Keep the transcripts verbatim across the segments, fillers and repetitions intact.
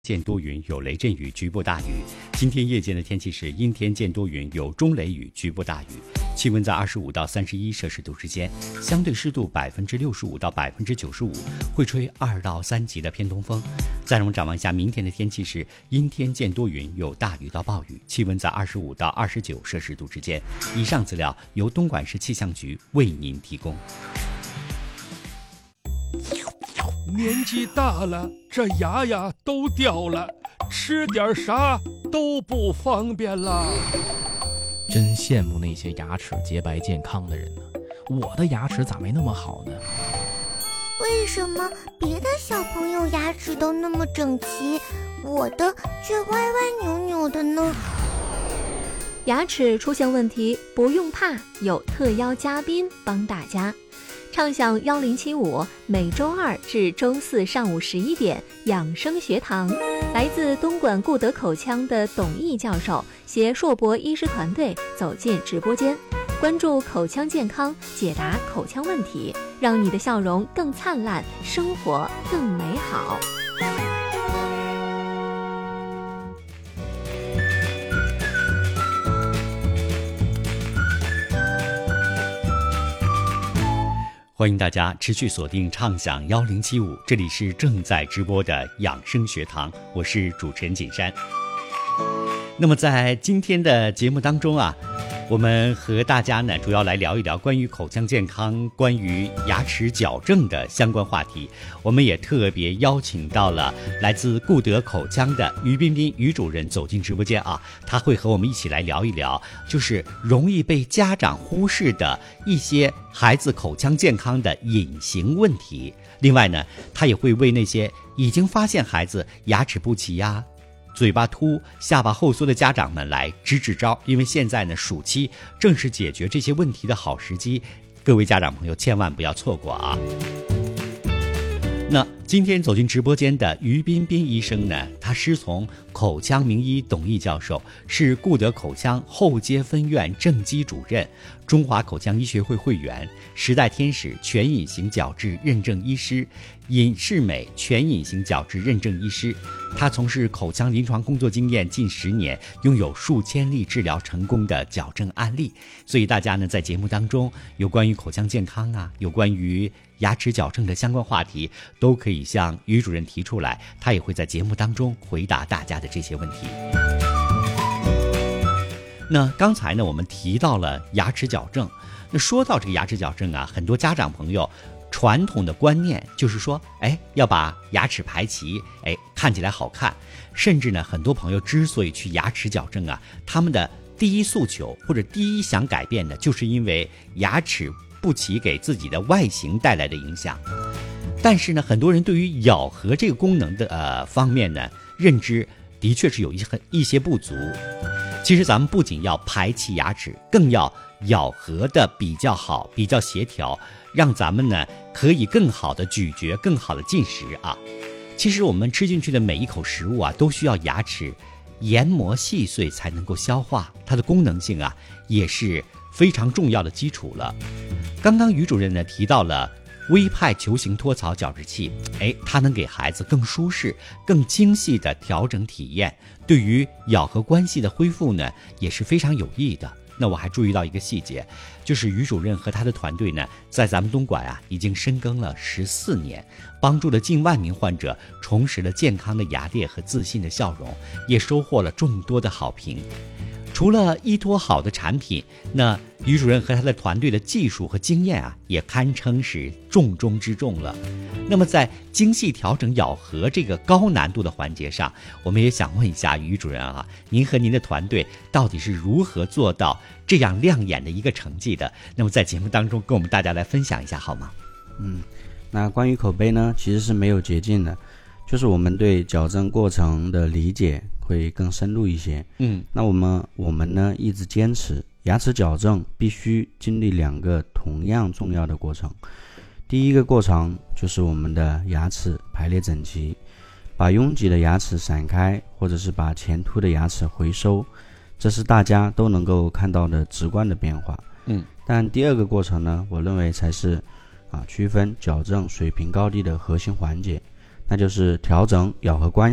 见多云，有雷阵雨，局部大雨。今天夜间的天气是阴天见多云，有中雷雨，局部大雨。气温在二十五到三十一摄氏度之间，相对湿度百分之六十五到百分之九十五，会吹二到三级的偏东风。再让我们展望一下明天的天气是阴天见多云，有大雨到暴雨，气温在二十五到二十九摄氏度之间。以上资料由东莞市气象局为您提供。 年纪大了，这牙呀都掉了，吃点啥都不方便了。 真羡慕那些牙齿洁白健康的人呢，我的牙齿咋没那么好呢？ 为什么别的小朋友牙齿都那么整齐，我的却歪歪扭扭的呢？ 牙齿出现问题不用怕，有特邀嘉宾帮大家。畅享幺零七五，每周二至周四上午十一点，养生学堂，来自东莞固德口腔的董毅教授携硕博医师团队走进直播间，关注口腔健康，解答口腔问题，让你的笑容更灿烂，生活更美好。 欢迎大家持续锁定畅享幺零七五，这里是正在直播的养生学堂，我是主持人锦山。那么在今天的节目当中啊，我们和大家呢主要来聊一聊关于口腔健康、关于牙齿矫正的相关话题。我们也特别邀请到了来自固德口腔的于彬彬于主任走进直播间啊，他会和我们一起来聊一聊，就是容易被家长忽视的一些孩子口腔健康的隐形问题。另外呢，他也会为那些已经发现孩子牙齿不齐呀、嘴巴凸、下巴后缩的家长们来支支招，因为现在呢，暑期正是解决这些问题的好时机，各位家长朋友千万不要错过啊！那今天走进直播间的于彬彬医生呢，他师从口腔名医董毅教授，是固德口腔后街分院正畸主任，中华口腔医学会会员，时代天使全隐形矫治认证医师，隐适美全隐形矫治认证医师。他从事口腔临床工作经验近十年，拥有数千例治疗成功的矫正案例。所以大家呢，在节目当中有关于口腔健康啊，有关于牙齿矫正的相关话题，都可以向于主任提出来，他也会在节目当中回答大家的这些问题。那刚才呢，我们提到了牙齿矫正。那说到这个牙齿矫正啊，很多家长朋友传统的观念就是说，哎，要把牙齿排齐，哎，看起来好看。甚至呢，很多朋友之所以去牙齿矫正啊，他们的第一诉求或者第一想改变的，就是因为牙齿不齐给自己的外形带来的影响。但是呢，很多人对于咬合这个功能的呃方面呢，认知的确是有一些一些不足。其实咱们不仅要排齐牙齿，更要咬合的比较好，比较协调，让咱们呢可以更好的咀嚼，更好的进食啊。其实我们吃进去的每一口食物啊，都需要牙齿研磨细碎才能够消化，它的功能性啊也是非常重要的基础了。刚刚于主任呢提到了微派球形托槽矫治器，哎，它能给孩子更舒适、更精细的调整体验，对于咬合关系的恢复呢也是非常有益的。那我还注意到一个细节，就是于主任和他的团队呢，在咱们东莞啊，已经深耕了十四年，帮助了近万名患者重拾了健康的牙列和自信的笑容，也收获了众多的好评。除了依托好的产品，那于主任和他的团队的技术和经验啊，也堪称是重中之重了。那么在精细调整咬合这个高难度的环节上，我们也想问一下于主任啊，您和您的团队到底是如何做到这样亮眼的一个成绩的？那么在节目当中跟我们大家来分享一下好吗？ 嗯，那关于口碑呢，其实是没有捷径的，就是我们对矫正过程的理解会更深入一些。嗯，那我们我们呢一直坚持，牙齿矫正必须经历两个同样重要的过程。第一个过程就是我们的牙齿排列整齐，把拥挤的牙齿散开，或者是把前凸的牙齿回收，这是大家都能够看到的直观的变化。嗯，但第二个过程呢，我认为才是啊区分矫正水平高低的核心环节，那就是调整咬合关系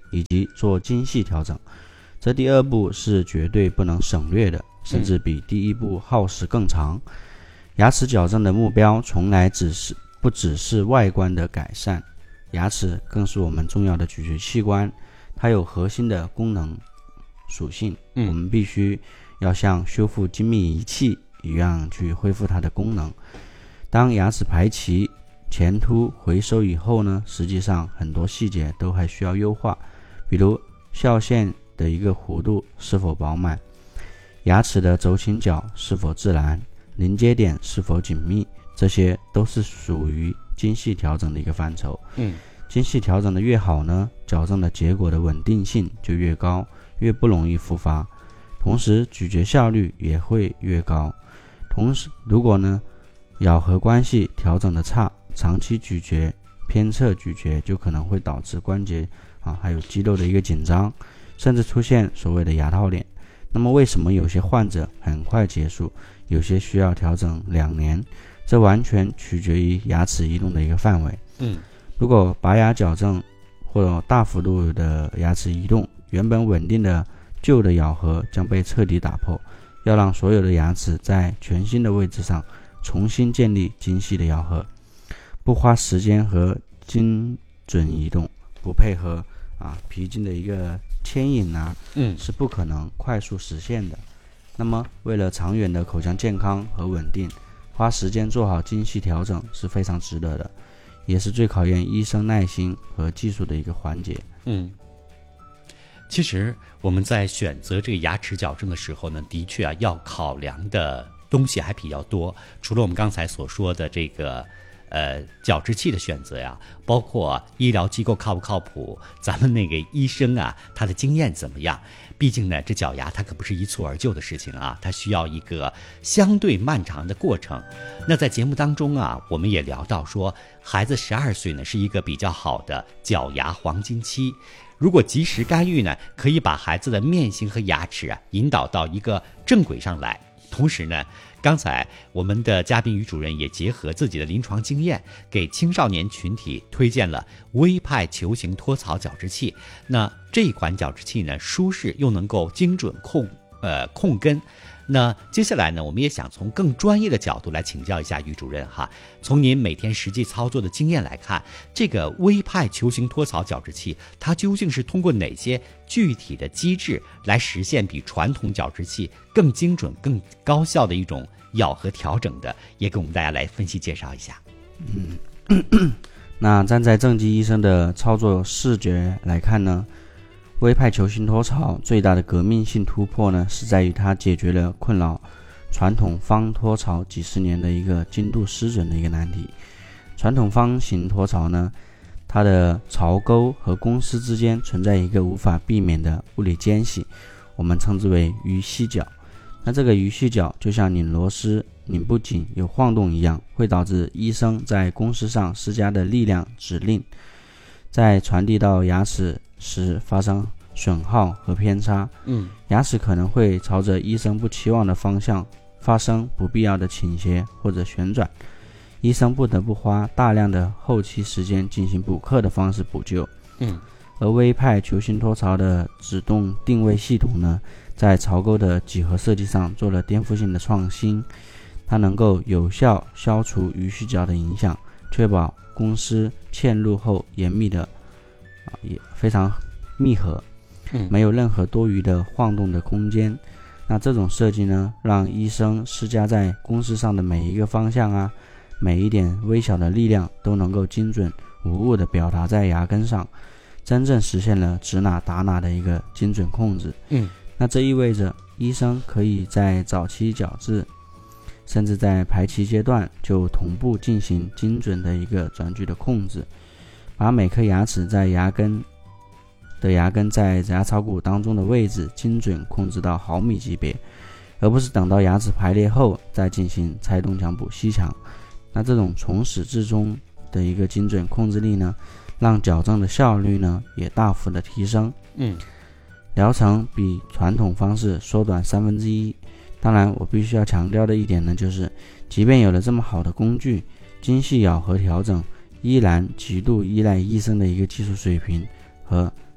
以及做精细调整。这第二步是绝对不能省略的，甚至比第一步耗时更长。牙齿矫正的目标从来只是不只是外观的改善，牙齿更是我们重要的咀嚼器官，它有核心的功能属性，嗯、我们必须要像修复精密仪器一样去恢复它的功能。当牙齿排齐、前凸回收以后呢，实际上很多细节都还需要优化，比如笑线的一个弧度是否饱满，牙齿的轴倾角是否自然，临接点是否紧密，这些都是属于精细调整的一个范畴。嗯，精细调整的越好呢，矫正的结果的稳定性就越高，越不容易复发，同时咀嚼效率也会越高。同时，如果呢咬合关系调整的差，长期咀嚼、偏侧咀嚼就可能会导致关节啊还有肌肉的一个紧张，甚至出现所谓的牙套脸。那么为什么有些患者很快结束，有些需要调整两年？这完全取决于牙齿移动的一个范围。嗯，如果拔牙矫正或者大幅度的牙齿移动，原本稳定的旧的咬合将被彻底打破，要让所有的牙齿在全新的位置上重新建立精细的咬合，不花时间和精准移动，不配合啊皮筋的一个牵引啊，嗯，是不可能快速实现的。那么为了长远的口腔健康和稳定，花时间做好精细调整是非常值得的，也是最考验医生耐心和技术的一个环节。 嗯，其实我们在选择这个牙齿矫正的时候呢，的确啊要考量的东西还比较多。除了我们刚才所说的这个呃矫治器的选择呀，包括医疗机构靠不靠谱，咱们那个医生啊他的经验怎么样。毕竟呢，这矫牙它可不是一蹴而就的事情啊，它需要一个相对漫长的过程。那在节目当中啊，我们也聊到说，孩子十二岁呢是一个比较好的矫牙黄金期。如果及时干预呢，可以把孩子的面型和牙齿啊引导到一个正轨上来。同时呢，刚才我们的嘉宾于主任也结合自己的临床经验，给青少年群体推荐了微派球形托槽矫治器。那这款矫治器呢，舒适又能够精准控呃控根。那接下来呢，我们也想从更专业的角度来请教一下于主任哈。从您每天实际操作的经验来看，这个微派球形托槽矫治器，它究竟是通过哪些具体的机制来实现比传统矫治器更精准、更高效的一种咬合调整的？也给我们大家来分析介绍一下。 嗯，咳咳那站在正畸医生的操作视觉来看呢，微派球形托槽最大的革命性突破呢，是在于它解决了困扰传统方托槽几十年的一个精度失准的一个难题。传统方形托槽呢，它的槽沟和公丝之间存在一个无法避免的物理间隙，我们称之为鱼隙角。那这个鱼隙角就像拧螺丝拧不紧有晃动一样，会导致医生在公丝上施加的力量指令在传递到牙齿时发生损耗和偏差，嗯，牙齿可能会朝着医生不期望的方向发生不必要的倾斜或者旋转，医生不得不花大量的后期时间进行补课的方式补救，嗯，而微派球形托槽的指动定位系统呢，在槽沟的几何设计上做了颠覆性的创新，它能够有效消除鱼须角的影响，确保公丝嵌入后严密的啊也非常密合，嗯，没有任何多余的晃动的空间。那这种设计呢，让医生施加在公丝上的每一个方向啊，每一点微小的力量都能够精准无误地表达在牙根上，真正实现了指哪打哪的一个精准控制。嗯，那这意味着医生可以在早期矫治，甚至在排期阶段就同步进行精准的一个转距的控制，把每颗牙齿在牙根的牙根在牙槽骨当中的位置精准控制到毫米级别，而不是等到牙齿排列后再进行拆东墙补西墙。那这种从始至终的一个精准控制力呢，让矫正的效率呢也大幅的提升。嗯，疗程比传统方式缩短三分之一。当然我必须要强调的一点呢，就是即便有了这么好的工具，精细咬合调整依然极度依赖医生的一个技术水平和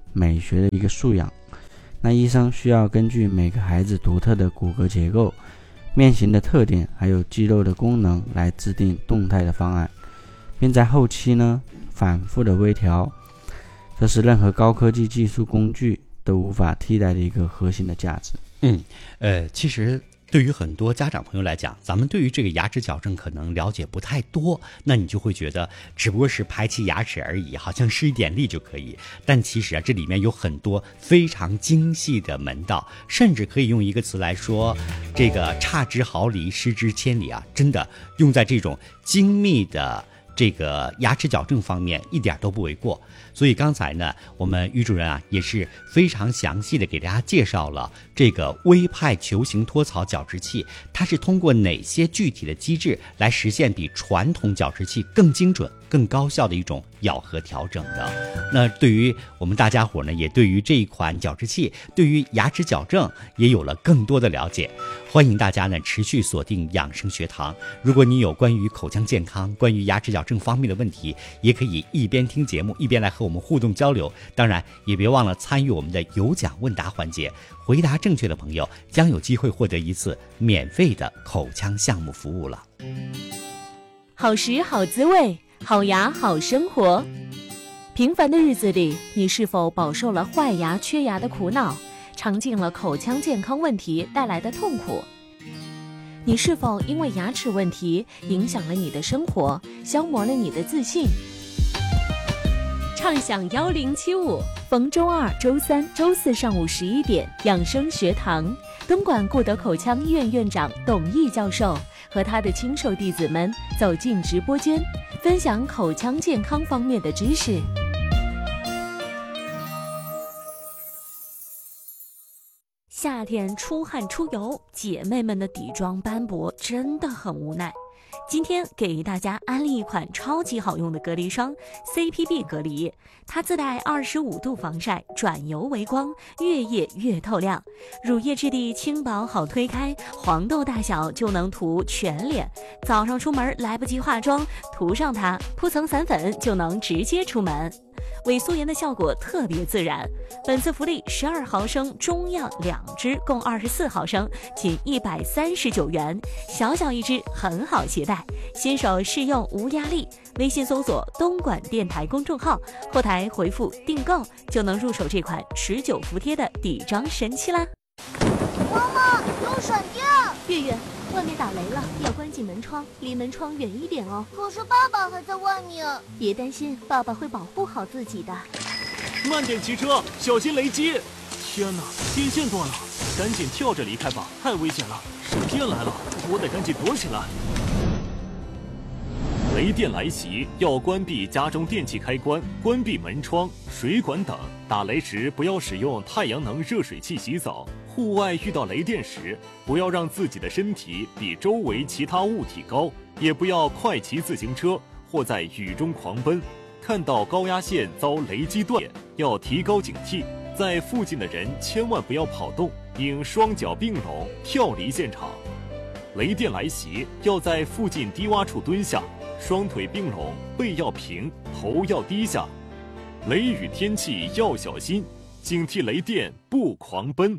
美学的一个素养。那医生需要根据每个孩子独特的骨骼结构、面型的特点，还有肌肉的功能来制定动态的方案，并在后期呢反复的微调，这是任何高科技技术工具都无法替代的一个核心的价值。 嗯，呃，其实对于很多家长朋友来讲，咱们对于这个牙齿矫正可能了解不太多，那你就会觉得只不过是排齐牙齿而已，好像施一点力就可以。但其实啊，这里面有很多非常精细的门道，甚至可以用一个词来说，这个差之毫厘，失之千里啊！真的用在这种精密的这个牙齿矫正方面一点都不为过。所以刚才呢，我们于主任啊也是非常详细的给大家介绍了这个微派球形托槽矫治器，它是通过哪些具体的机制来实现比传统矫治器更精准、更高效的一种咬合调整的。那对于我们大家伙呢，也对于这一款矫治器，对于牙齿矫正也有了更多的了解。欢迎大家呢持续锁定养生学堂。如果你有关于口腔健康、关于牙齿矫正方面的问题，也可以一边听节目一边来和我们互动交流。当然也别忘了参与我们的有奖问答环节，回答正确的朋友将有机会获得一次免费的口腔项目服务了。 好食好滋味，好牙好生活。平凡的日子里，你是否饱受了坏牙缺牙的苦恼，尝尽了口腔健康问题带来的痛苦？你是否因为牙齿问题影响了你的生活，消磨了你的自信？畅享幺零七五，逢周二、周三、周四上午十一点，养生学堂，东莞顾德口腔医院院长董毅教授和他的亲授弟子们走进直播间，分享口腔健康方面的知识。夏天出汗出油，姐妹们的底妆斑驳真的很无奈。今天给大家安利一款超级好用的隔离霜 C P B 隔离，它自带二十五度防晒，转油为光，越液越透亮，乳液质地轻薄好推开，黄豆大小就能涂全脸。早上出门来不及化妆，涂上它，铺层散粉就能直接出门。伪素颜的效果特别自然。本次福利十二毫升中样两支，共二十四毫升，仅一百三十九元，小小一支，很好携带，新手试用无压力。微信搜索东莞电台公众号，后台回复订购就能入手这款持久服帖的底妆神器啦。 妈妈，有闪电！ 月月，外面打雷了，要关紧门窗，离门窗远一点哦。 可是爸爸还在外面。 别担心，爸爸会保护好自己的。 慢点骑车，小心雷击！天哪，电线断了，赶紧跳着离开吧，太危险了！闪电来了，我得赶紧躲起来。雷电来袭，要关闭家中电器开关，关闭门窗、水管等。打雷时不要使用太阳能热水器洗澡。户外遇到雷电时，不要让自己的身体比周围其他物体高，也不要快骑自行车或在雨中狂奔。看到高压线遭雷击断，要提高警惕。在附近的人千万不要跑动，应双脚并拢跳离现场。雷电来袭，要在附近低洼处蹲下，双腿并拢，背要平，头要低下。雷雨天气要小心，警惕雷电不狂奔。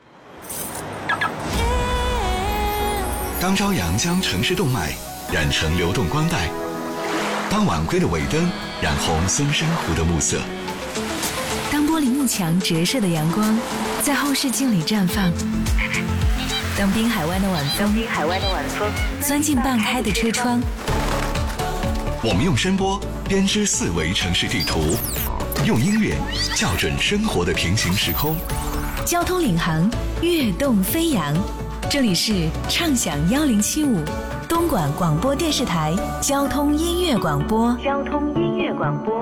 当朝阳将城市动脉染成流动光带，当晚归的尾灯染红松山湖的暮色， 当玻璃幕墙折射的阳光在后视镜里绽放，当滨海湾的晚风滨海湾的晚风钻进半开的车窗， 我们用声波编织四维城市地图，用音乐校准生活的平行时空。 交通领航，跃动飞扬。这里是畅享幺零七五东莞广播电视台交通音乐广播。交通音乐广播。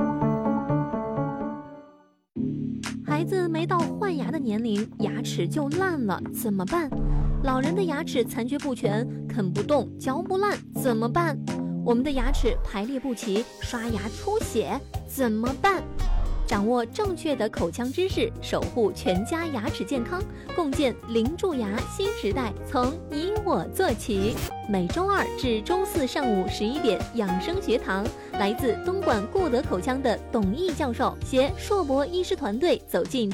孩子没到换牙的年龄，牙齿就烂了，怎么办？老人的牙齿残缺不全，啃不动，嚼不烂，怎么办？我们的牙齿排列不齐，刷牙出血，怎么办？ 掌握正确的口腔知识，守护全家牙齿健康，共建零蛀牙新时代。从你我做起。每周二至周四上午十一点，养生学堂，来自东莞顾德口腔的董毅教授携硕博医师团队走进